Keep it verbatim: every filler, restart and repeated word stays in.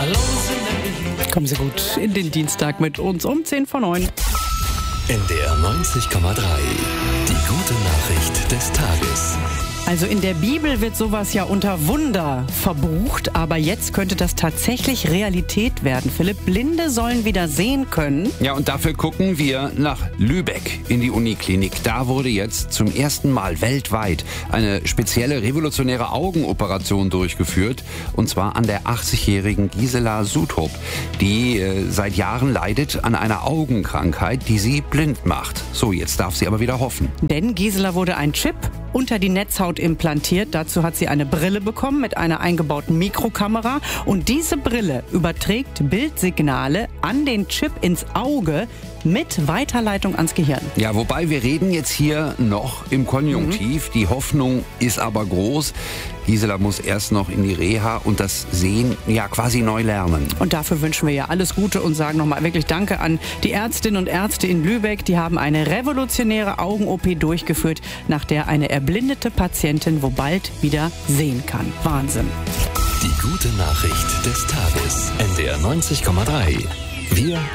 Kommen Sie gut in den Dienstag mit uns um zehn vor neun. N D R neunzig Komma drei. Die gute Nachricht des Tages. Also in der Bibel wird sowas ja unter Wunder verbucht, aber jetzt könnte das tatsächlich Realität werden. Philipp, Blinde sollen wieder sehen können. Ja, und dafür gucken wir nach Lübeck in die Uniklinik. Da wurde jetzt zum ersten Mal weltweit eine spezielle revolutionäre Augenoperation durchgeführt. Und zwar an der achtzigjährigen Gisela Sutrup, die äh, seit Jahren leidet an einer Augenkrankheit, die sie blind macht. So, jetzt darf sie aber wieder hoffen. Denn Gisela wurde ein Chip unter die Netzhaut implantiert. Dazu hat sie eine Brille bekommen mit einer eingebauten Mikrokamera. Und diese Brille überträgt Bildsignale an den Chip ins Auge mit Weiterleitung ans Gehirn. Ja, wobei wir reden jetzt hier noch im Konjunktiv. Mhm. Die Hoffnung ist aber groß. Gisela muss erst noch in die Reha und das Sehen ja quasi neu lernen. Und dafür wünschen wir ja alles Gute und sagen nochmal wirklich Danke an die Ärztinnen und Ärzte in Lübeck. Die haben eine revolutionäre Augen-O P durchgeführt, nach der eine erblindete Patientin wo bald wieder sehen kann. Wahnsinn. Die gute Nachricht des Tages. N D R neunzig Komma drei. Wir